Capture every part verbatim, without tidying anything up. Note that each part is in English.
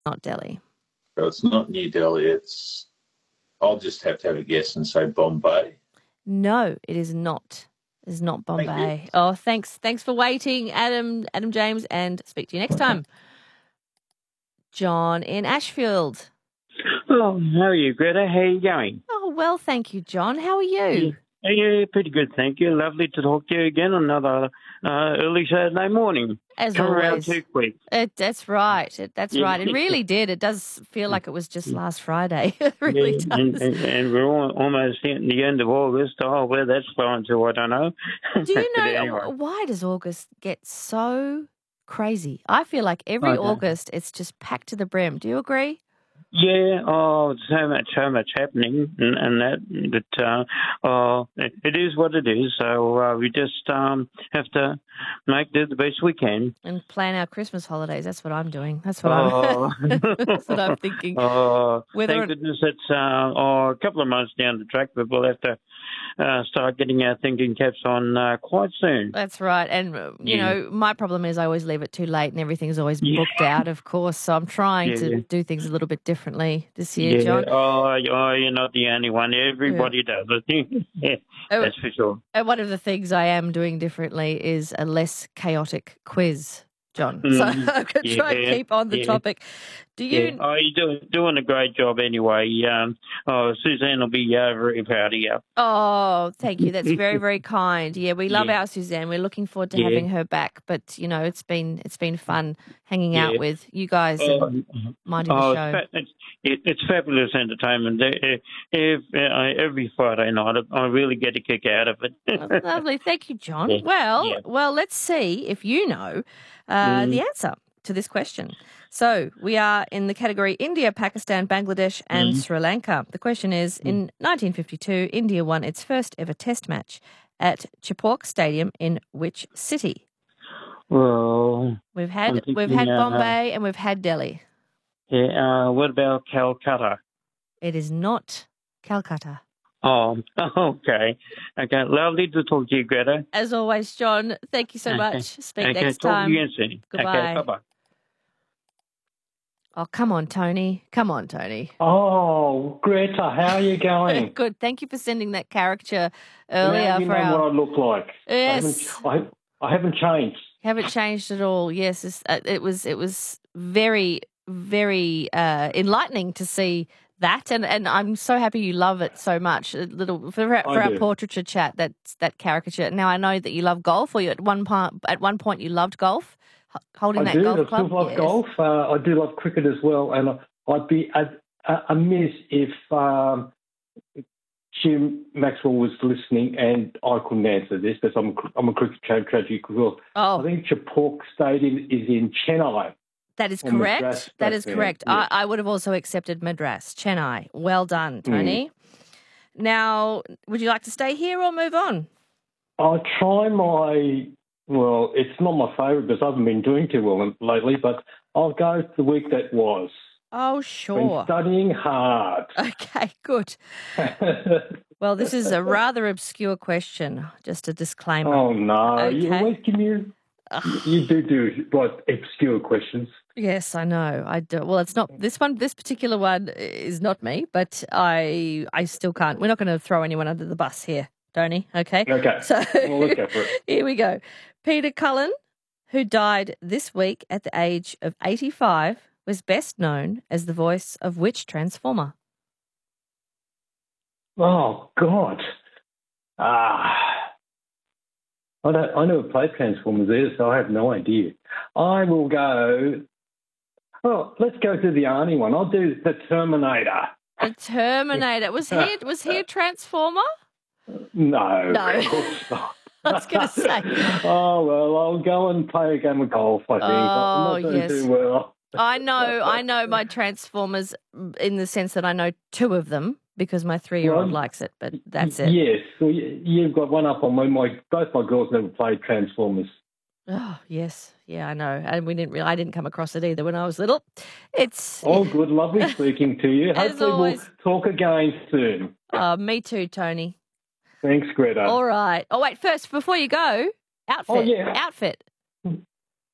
Not Delhi. So it's not New Delhi. It's. I'll just have to have a guess and say Bombay. No, it is not. It is not Thank you. Bombay. Oh, thanks. Thanks for waiting, Adam, Adam James, and speak to you next time. John in Ashfield. Oh, how are you, Greta? How are you going? Oh, well, thank you, John. How are you? Yeah, yeah pretty good, thank you. Lovely to talk to you again on another uh, early Saturday morning. As Come always. around too quick. It, that's right. It, that's Yeah. right. It really did. It does feel like it was just last Friday. It really yeah, and, does. and, and we're all, almost at the end of August. Oh, where that's flowing to, I don't know. Do you know, anyway. why does August get so crazy? I feel like every Okay. August it's just packed to the brim. Do you agree? Yeah, oh, so much, so much happening, and, and that, that, uh, oh, it, it is what it is. So uh, we just um, have to make do the best we can. And plan our Christmas holidays. That's what I'm doing. That's what Oh, I'm. That's what I'm thinking. Oh, Whether thank or- goodness it's uh, oh, a couple of months down the track, but we'll have to uh, start getting our thinking caps on uh, quite soon. That's right. And, uh, you Yeah. know, my problem is I always leave it too late and everything's always Yeah. booked out, of course. So I'm trying Yeah. to do things a little bit differently this year, Yeah. John. Oh, oh, you're not the only one. Everybody does it. Yeah, Oh, that's for sure. And one of the things I am doing differently is a less chaotic quiz, John. Mm, So I'm going to try and yeah, keep on the yeah. topic. Do Yeah. you? Oh, you're doing, doing a great job anyway. Um, oh, Suzanne will be uh, very proud of you. Oh, thank you. That's very, very kind. Yeah, we love Yeah. our Suzanne. We're looking forward to Yeah. having her back. But you know, it's been it's been fun hanging out Yeah. with you guys Oh, and minding oh, the show. It's, fa- it's, it, it's fabulous entertainment. Uh, If, uh, every Friday night, I really get a kick out of it. Oh, lovely. Thank you, John. Yeah. Well, Yeah. well, let's see if you know uh, Mm. the answer to this question. So we are in the category India, Pakistan, Bangladesh and Mm. Sri Lanka. The question is, in nineteen fifty-two, India won its first ever test match at Chepauk Stadium in which city? Well, We've I'm had thinking, we've had uh, Bombay and we've had Delhi. yeah, uh, what about Calcutta? It is not Calcutta. Oh, okay. Okay, lovely to talk to you, Greta. As always, John, thank you so Okay. much. Speak Okay, next talk time. to you again soon. Goodbye. Okay, bye-bye. Oh, come on, Tony. Come on, Tony. Oh, Greta, how are you going? Good. Thank you for sending that caricature Now earlier you for know our. what I look like. Yes. I haven't, I, I haven't changed. Haven't changed at all. Yes, it's, uh, it was. It was very, very uh, enlightening to see that, and, and I'm so happy you love it so much. A little for, our- I for our do. portraiture chat. That that caricature. Now I know that you love golf, or you at one part at one point you loved golf, h- holding I that do. golf I club. still love Yes. golf. Uh, I do love cricket as well, and I'd be a, a, amiss if um, Jim Maxwell was listening and I couldn't answer this because I'm, I'm a cricket tra- tragic as well. I Oh, think Chepauk Stadium is in Chennai. that is or correct. Madras That is back then, correct. yes. I, I would have also accepted Madras, Chennai. Well done, Hmm. Tony. Now, would you like to stay here or move on? I'll try my, well, it's not my favourite because I haven't been doing too well lately, but I'll go to the week that was. Oh, Been sure. studying hard. Okay, good. Well, this is a rather obscure question, just a disclaimer. Oh, no. You Okay. always give me, you do do, like, obscure questions. Yes, I know. I do. Well, it's not this one. This particular one is not me, but I I still can't. We're not going to throw anyone under the bus here, Tony. Okay. Okay. So Well, let's go for it. here we go. Peter Cullen, who died this week at the age of eighty-five, was best known as the voice of which Transformer? Oh, God. Ah. I don't, I never played Transformers either, so I have no idea. I will go, oh, let's go to the Arnie one. I'll do the Terminator. The Terminator. Was he was he a Transformer? No. No. Of course not. I was going to say. Oh, well, I'll go and play a game of golf, I think. Oh, I'm not doing yes. too well. I know, I know my Transformers in the sense that I know two of them because my three-year-old Well, likes it, but that's it. Yes. Well, y- you've got one up on me. My, both my girls never played Transformers. Oh, yes. Yeah, I know. And we didn't really, I didn't come across it either when I was little. It's Oh, good. Lovely speaking to you. As Hopefully always. we'll talk again soon. uh, me too, Tony. Thanks, Greta. All right. Oh, wait, first, before you go, outfit. Oh, yeah. Outfit.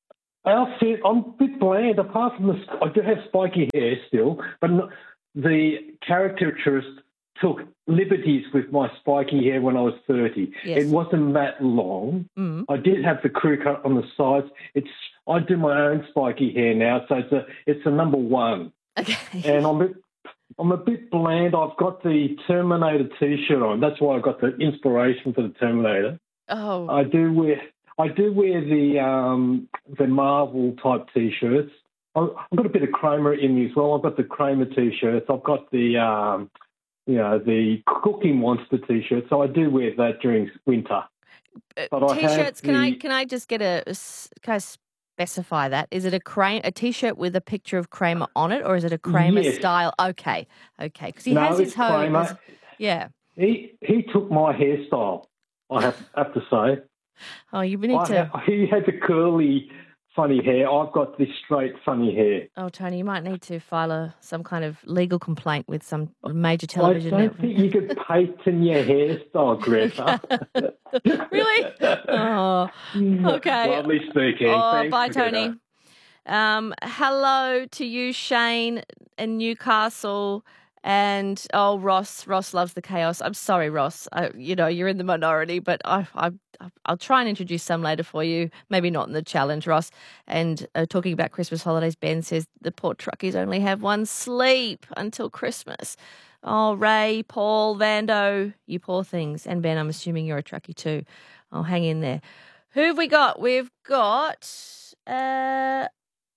outfit, I'm a bit bland. Apart from the, I do have spiky hair still, but not, the caricaturist took liberties with my spiky hair when I was thirty. Yes. It wasn't that long. Mm. I did have the crew cut on the sides. It's I do my own spiky hair now, so it's a it's a number one. Okay. And I'm a bit, I'm a bit bland. I've got the Terminator T-shirt on. That's why I got the inspiration for the Terminator. Oh. I do wear I do wear the um, the Marvel type T-shirts. I've got a bit of Kramer in me as well. I've got the Kramer T-shirts. I've got the um, you know the Cookie Monster T-shirt. So I do wear that during winter. But I have T-shirts. Can I the- can I just get a can I specify that? Is it a Kramer a T-shirt with a picture of Kramer on it, or is it a Kramer Yes. style? Okay, okay, because he No, has his it's home. Kramer. as- Yeah. He he took my hairstyle. I have, have to say. Oh, you need I to. ha- he had the curly, funny hair. I've got this straight, funny hair. Oh, Tony, you might need to file a some kind of legal complaint with some major I television don't network. think you could patent your hairstyle, Greta. Really? Oh, okay. Lovely speaking. Oh, Thanks, bye, Greta. Tony. Um, hello to you, Shane, in Newcastle. And, oh, Ross. Ross loves the chaos. I'm sorry, Ross. I, you know, you're in the minority, but I, I, I'll try and introduce some later for you. Maybe not in the challenge, Ross. And uh, talking about Christmas holidays, Ben says the poor truckies only have one sleep until Christmas. Oh, Ray, Paul, Vando, you poor things. And Ben, I'm assuming you're a truckie too. I'll hang in there. Who have we got? We've got... Uh,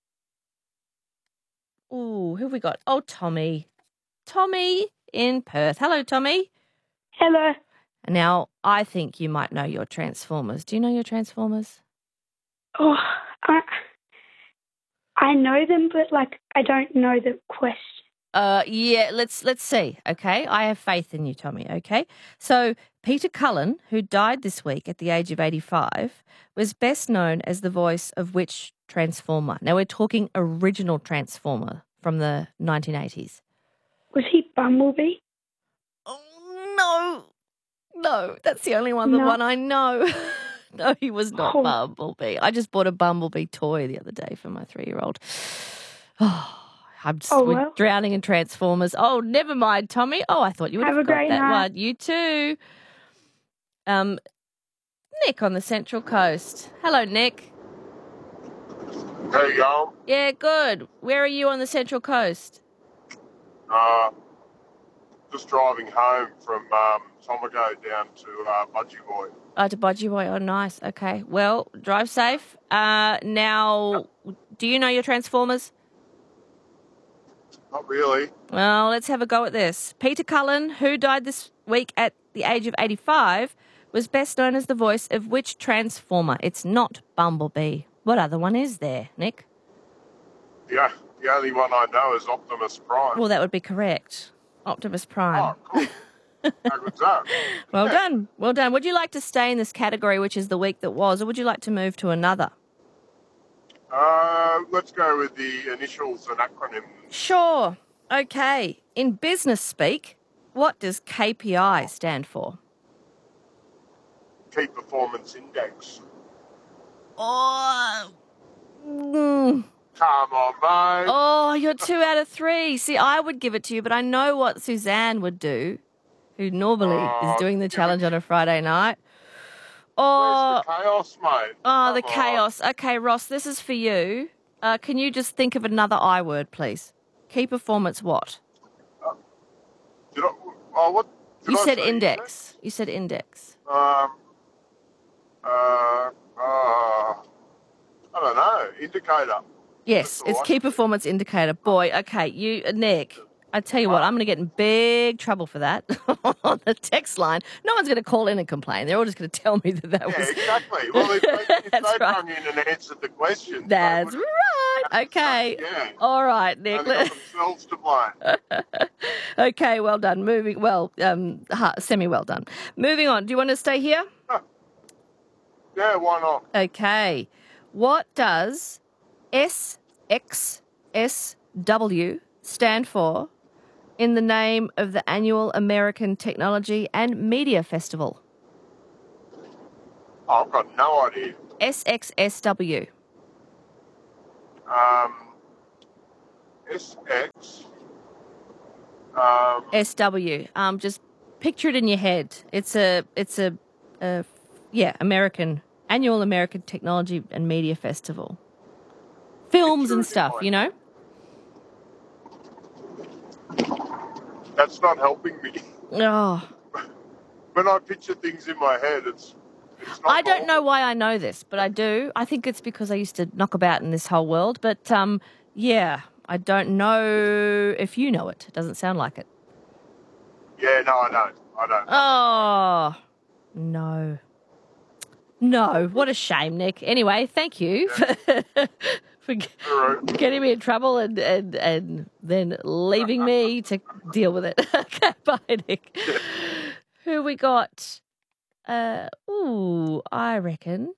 ooh, who have we got? Oh, Tommy. Tommy in Perth. Hello, Tommy. Hello. Now, I think you might know your Transformers. Do you know your Transformers? Oh, I, I know them, but like I don't know the question. Uh, yeah, let's let's see. Okay, I have faith in you, Tommy. Okay, so Peter Cullen, who died this week at the age of eighty-five, was best known as the voice of which Transformer? Now we're talking original Transformer from the nineteen eighties. Was he Bumblebee? Oh no, no, that's the only one, the No. one I know. No, he was not Oh. Bumblebee. I just bought a Bumblebee toy the other day for my three-year-old. Oh, I'm just, Oh, we're well. drowning in Transformers. Oh, never mind, Tommy. Oh, I thought you would have, Have a got great that night. one. You too. Um, Nick on the Central Coast. Hello, Nick. How you going? Yeah, good. Where are you on the Central Coast? Uh, just driving home from um, Tomago down to uh, Budgie Boy. Oh, to Budgie Boy. Oh, nice. Okay. Well, drive safe. Uh, now, do you know your Transformers? Not really. Well, let's have a go at this. Peter Cullen, who died this week at the age of eighty-five, was best known as the voice of which Transformer? It's not Bumblebee. What other one is there, Nick? Yeah, the only one I know is Optimus Prime. Well, that would be correct. Optimus Prime. oh, cool. How good's that? Well Yeah. done. Well done. Would you like to stay in this category, which is the week that was, or would you like to move to another? Uh, let's go with the initials and acronyms. Sure. Okay. In business speak, what does K P I stand for? Key Performance Index. Oh, mm. Come on, mate. Oh, you're two out of three. See, I would give it to you, but I know what Suzanne would do, who normally Oh, is doing the give it- challenge on a Friday night. Where's Oh, the chaos, mate? oh, the Come on. chaos. Okay, Ross, this is for you. Uh, can you just think of another I word, please? Key performance what? Did I, oh, what? Did You I said say index. You said index. Um, uh, uh, I don't know. Indicator. Yes, That's it's all key right. performance indicator. Boy, okay, you, uh, Nick, I tell you what, I'm going to get in big trouble for that on the text line. No one's going to call in and complain. They're all just going to tell me that that Yeah, was... exactly. Well, if they, if That's they right. rung in and answered the question, That's they would right. Okay. Yeah. All right, They Nick. got themselves to blame. Okay, well done. Moving, well, um, ha- semi well done. Moving on. Do you want to stay here? Yeah, why not? Okay. What does S X S W stand for in the name of the annual American Technology and Media Festival? Oh, I've got no idea. S X S W. Um, S X. Um, S W. Um, just picture it in your head. It's a, it's a, a yeah, American annual American Technology and Media Festival. Films Picture and it in stuff, my- you know. that's not helping me. Oh, When I picture things in my head, it's it's not. I don't know normal. why I know this, but I do. I think it's because I used to knock about in this whole world. But um, yeah, I don't know if you know it. It doesn't sound like it. Yeah, no, I don't. I don't. Oh, no. No, what a shame, Nick. Anyway, thank you for, for g- All right. getting me in trouble and, and, and then leaving me to deal with it. Okay, bye, Nick. Who we got? Uh, ooh, I reckon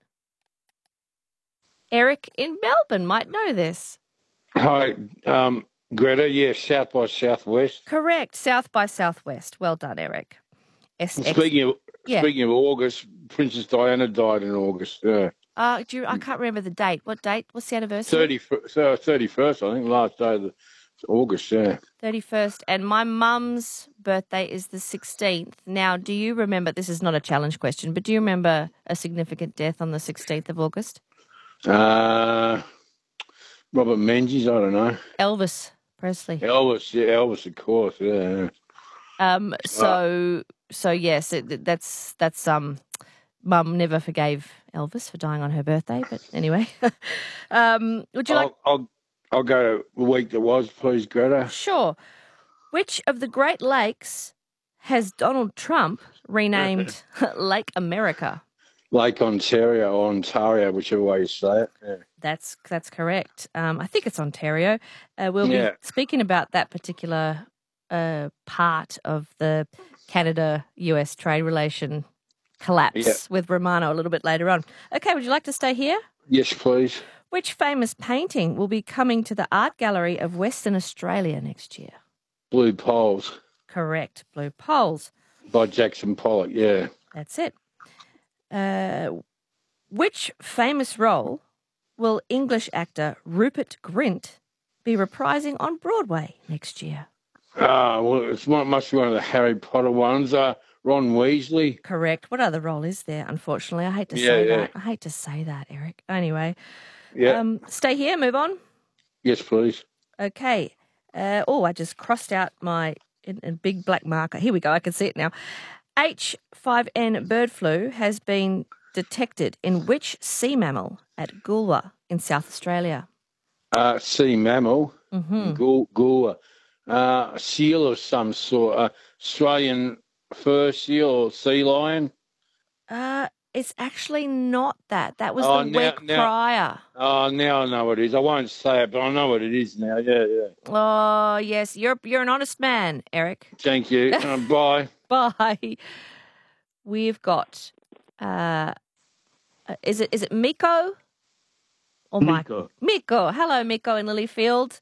Eric in Melbourne might know this. Hi, um, Greta. Yeah, South by Southwest. Correct, South by Southwest. Well done, Eric. S X. Speaking of Yeah. speaking of August, Princess Diana died in August. Yeah, Uh, do you, I can't remember the date. What date? What's the anniversary? thirty so thirty first. I think last day of the, August. Yeah. thirty-first, and my mum's birthday is the sixteenth. Now, do you remember, this is not a challenge question, but do you remember a significant death on the sixteenth of August? Uh, Robert Menzies. I don't know. Elvis Presley. Elvis. Yeah, Elvis. Of course. Yeah. Um, so, so yes, it, that's, that's, um, Mum never forgave Elvis for dying on her birthday, but anyway. um, would you I'll, like... I'll I'll go to the week that was, please, Greta. Sure. Which of the Great Lakes has Donald Trump renamed Lake America? Lake Ontario or Ontario, whichever way you say it. Yeah. That's that's correct. Um, I think it's Ontario. Uh, we'll Yeah. be speaking about that particular uh, part of the Canada-U S trade relation collapse Yeah. with Romano a little bit later on. Okay, would you like to stay here? Yes, please. Which famous painting will be coming to the Art Gallery of Western Australia next year? Blue Poles Correct, Blue Poles. by Jackson Pollock. Yeah. That's it. Uh, which famous role will English actor Rupert Grint be reprising on Broadway next year? Ah, well, it's one, must be one of the Harry Potter ones. Uh, Ron Weasley. Correct. What other role is there, unfortunately? I hate to Yeah, say yeah. that. I hate to say that, Eric. Anyway, Yeah. um, stay here, move on. Yes, please. Okay. Uh, oh, I just crossed out my in, in big black marker. Here we go. I can see it now. H five N bird flu has been detected in which sea mammal at Goolwa in South Australia? Uh, sea mammal. Mm-hmm. Gul- Gula. Uh, a seal of some sort. Uh, Australian fur seal or sea lion. Uh, it's actually not that. That was Oh, the now- week now- prior. Oh, now I know what it is. I won't say it, but I know what it is now. Yeah, yeah. Oh, yes. You're you're an honest man, Eric. Thank you. Uh, bye. Bye. We've got, uh, uh, is it is it Miko or Mike? Miko. Miko. Hello, Miko in Lilyfield.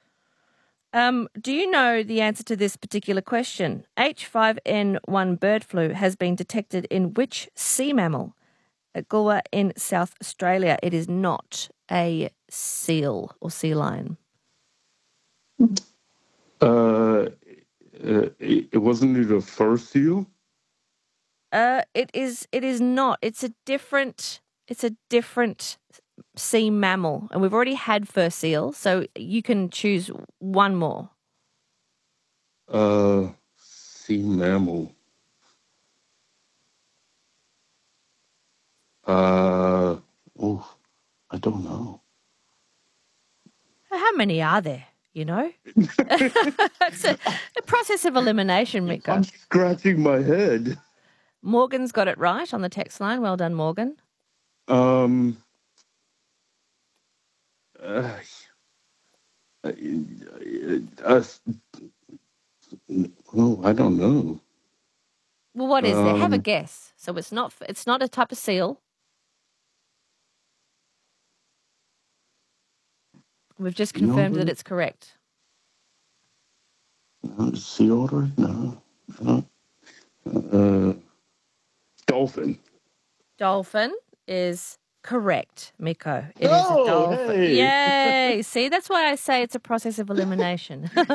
Um, do you know the answer to this particular question? H five N one bird flu has been detected in which sea mammal at Goolwa in South Australia? It is not a seal or sea lion. Uh, uh, it, it wasn't it a fur seal? Uh, it is. It is not. It's a different. It's a different sea mammal, and we've already had fur seal, so you can choose one more. Uh, sea mammal. Uh, oh, I don't know. How many are there? You know, it's a, a process of elimination, Miko. I'm scratching my head. Morgan's got it right on the text line. Well done, Morgan. Um, uh, uh, uh, oh, I don't know. Well, what is there? Have a Um, guess. So it's not. It's not a type of seal. We've just confirmed that No. it's correct. Uh, sea otter? No. no. Uh, dolphin. Dolphin is Correct, Miko. It is Oh, a dolphin. hey. Yay! See, that's why I say it's a process of elimination.